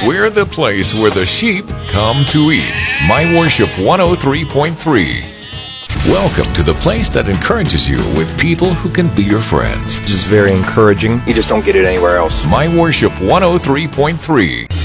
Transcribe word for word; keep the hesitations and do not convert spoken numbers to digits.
We're the place where the sheep come to eat. My Worship one oh three point three. Welcome to the place that encourages you with people who can be your friends. It's just very encouraging. You just don't get it anywhere else. My Worship one oh three point three.